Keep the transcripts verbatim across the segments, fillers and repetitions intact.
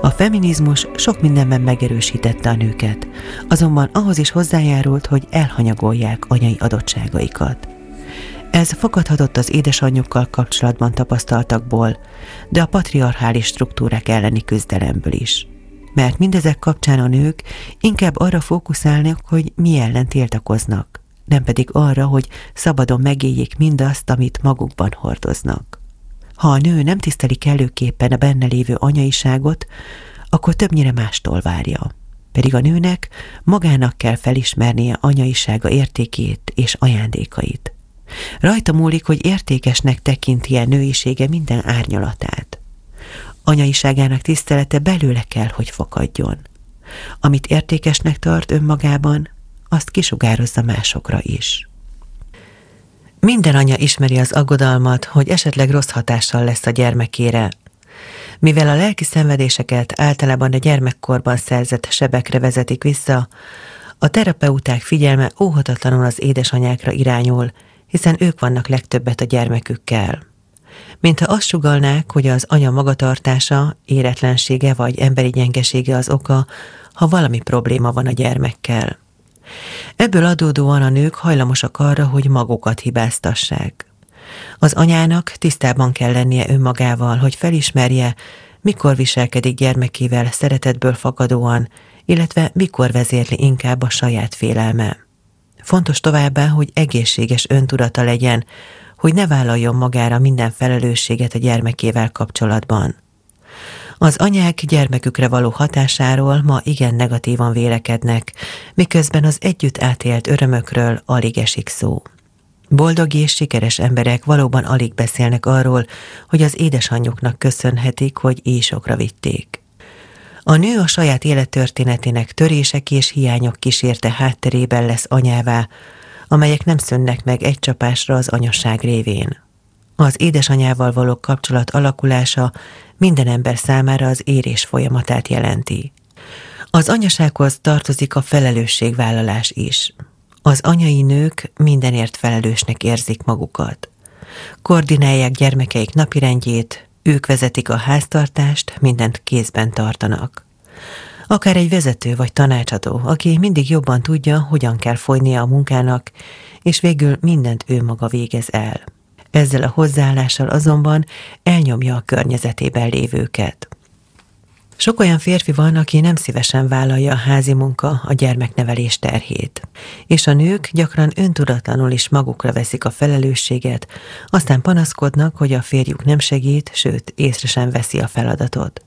A feminizmus sok mindenben megerősítette a nőket, azonban ahhoz is hozzájárult, hogy elhanyagolják anyai adottságaikat. Ez fakadhatott az édesanyjukkal kapcsolatban tapasztaltakból, de a patriarchális struktúrák elleni küzdelemből is. Mert mindezek kapcsán a nők inkább arra fókuszálnak, hogy mi ellen tiltakoznak, nem pedig arra, hogy szabadon megéljék mindazt, amit magukban hordoznak. Ha a nő nem tiszteli kellőképpen a benne lévő anyaiságot, akkor többnyire mástól várja. Pedig a nőnek magának kell felismernie anyaisága értékét és ajándékait. Rajta múlik, hogy értékesnek tekinti-e nőisége minden árnyalatát. Anyaiságának tisztelete belőle kell, hogy fakadjon. Amit értékesnek tart önmagában, azt kisugározza másokra is. Minden anya ismeri az aggodalmat, hogy esetleg rossz hatással lesz a gyermekére. Mivel a lelki szenvedéseket általában a gyermekkorban szerzett sebekre vezetik vissza, a terapeuták figyelme óhatatlanul az édesanyákra irányul, hiszen ők vannak legtöbbet a gyermekükkel. Mintha azt sugallnák, hogy az anya magatartása, éretlensége vagy emberi gyengesége az oka, ha valami probléma van a gyermekkel. Ebből adódóan a nők hajlamosak arra, hogy magukat hibáztassák. Az anyának tisztában kell lennie önmagával, hogy felismerje, mikor viselkedik gyermekével szeretetből fakadóan, illetve mikor vezérli inkább a saját félelme. Fontos továbbá, hogy egészséges öntudata legyen, hogy ne vállaljon magára minden felelősséget a gyermekével kapcsolatban. Az anyák gyermekükre való hatásáról ma igen negatívan vélekednek, miközben az együtt átélt örömökről alig esik szó. Boldog és sikeres emberek valóban alig beszélnek arról, hogy az édesanyjuknak köszönhetik, hogy íjsokra vitték. A nő a saját élettörténetének törések és hiányok kísérte hátterében lesz anyává, amelyek nem szűnnek meg egy csapásra az anyaság révén. Az édesanyával való kapcsolat alakulása minden ember számára az érés folyamatát jelenti. Az anyasághoz tartozik a felelősségvállalás is. Az anyai nők mindenért felelősnek érzik magukat. Koordinálják gyermekeik napirendjét, ők vezetik a háztartást, mindent kézben tartanak. Akár egy vezető vagy tanácsadó, aki mindig jobban tudja, hogyan kell folynia a munkának, és végül mindent ő maga végez el. Ezzel a hozzáállással azonban elnyomja a környezetében lévőket. Sok olyan férfi van, aki nem szívesen vállalja a házi munka, a gyermeknevelés terhét, és a nők gyakran öntudatlanul is magukra veszik a felelősséget, aztán panaszkodnak, hogy a férjük nem segít, sőt, észre sem veszi a feladatot.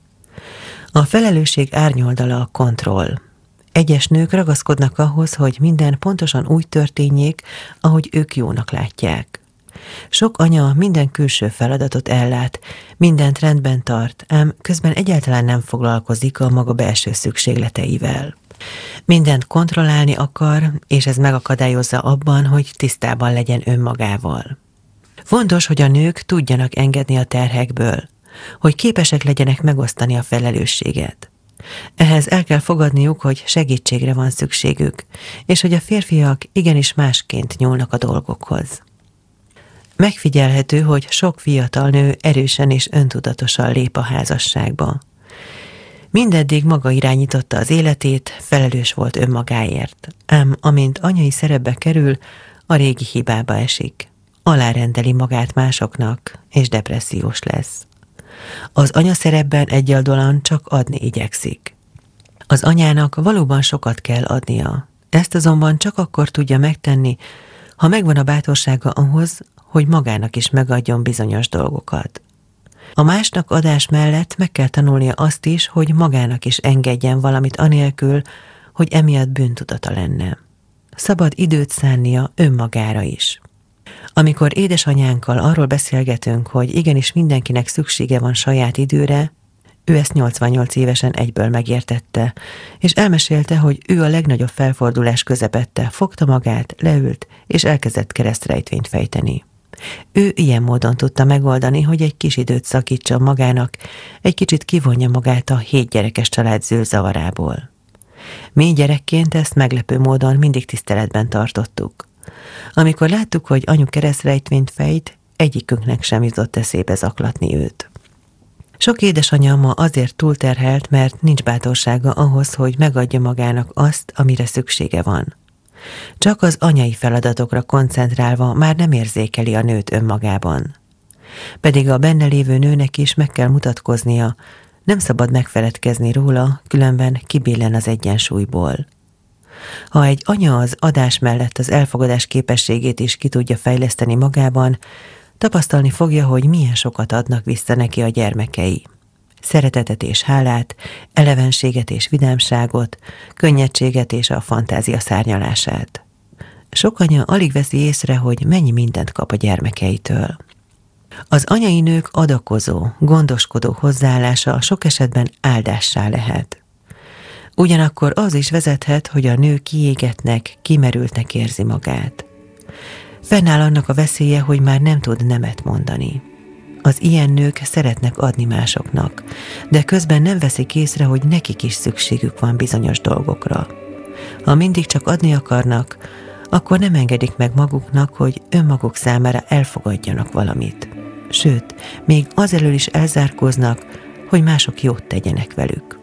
A felelősség árnyoldala a kontroll. Egyes nők ragaszkodnak ahhoz, hogy minden pontosan úgy történjék, ahogy ők jónak látják. Sok anya minden külső feladatot ellát, mindent rendben tart, ám közben egyáltalán nem foglalkozik a maga belső szükségleteivel. Mindent kontrollálni akar, és ez megakadályozza abban, hogy tisztában legyen önmagával. Fontos, hogy a nők tudjanak engedni a terhekből, hogy képesek legyenek megosztani a felelősséget. Ehhez el kell fogadniuk, hogy segítségre van szükségük, és hogy a férfiak igenis másként nyúlnak a dolgokhoz. Megfigyelhető, hogy sok fiatal nő erősen és öntudatosan lép a házasságba. Mindeddig maga irányította az életét, felelős volt önmagáért, ám amint anyai szerepbe kerül, a régi hibába esik. Alárendeli magát másoknak, és depressziós lesz. Az anyaszerepben egyoldalúan csak adni igyekszik. Az anyának valóban sokat kell adnia. Ezt azonban csak akkor tudja megtenni, ha megvan a bátorsága ahhoz, hogy magának is megadjon bizonyos dolgokat. A másnak adás mellett meg kell tanulnia azt is, hogy magának is engedjen valamit anélkül, hogy emiatt bűntudata lenne. Szabad időt szánnia önmagára is. Amikor édesanyánkkal arról beszélgetünk, hogy igenis mindenkinek szüksége van saját időre, ő ezt nyolcvannyolc évesen egyből megértette, és elmesélte, hogy ő a legnagyobb felfordulás közepette, fogta magát, leült, és elkezdett keresztrejtvényt fejteni. Ő ilyen módon tudta megoldani, hogy egy kis időt szakítson magának, egy kicsit kivonja magát a hét gyerekes család zűrzavarából. Mi gyerekként ezt meglepő módon mindig tiszteletben tartottuk. Amikor láttuk, hogy anyu keresztrejtvényt fejt, egyikünknek sem jutott eszébe zaklatni őt. Sok édesanyja ma azért túlterhelt, mert nincs bátorsága ahhoz, hogy megadja magának azt, amire szüksége van. Csak az anyai feladatokra koncentrálva már nem érzékeli a nőt önmagában. Pedig a benne lévő nőnek is meg kell mutatkoznia, nem szabad megfeledkezni róla, különben kibillen az egyensúlyból. Ha egy anya az adás mellett az elfogadás képességét is ki tudja fejleszteni magában, tapasztalni fogja, hogy milyen sokat adnak vissza neki a gyermekei. Szeretetet és hálát, elevenséget és vidámságot, könnyedséget és a fantázia szárnyalását. Sok anya alig veszi észre, hogy mennyi mindent kap a gyermekeitől. Az anyai nők adakozó, gondoskodó hozzáállása sok esetben áldássá lehet. Ugyanakkor az is vezethet, hogy a nő kiégetnek, kimerültnek érzi magát. Fennáll annak a veszélye, hogy már nem tud nemet mondani. Az ilyen nők szeretnek adni másoknak, de közben nem veszik észre, hogy nekik is szükségük van bizonyos dolgokra. Ha mindig csak adni akarnak, akkor nem engedik meg maguknak, hogy önmaguk számára elfogadjanak valamit. Sőt, még azelől is elzárkóznak, hogy mások jót tegyenek velük.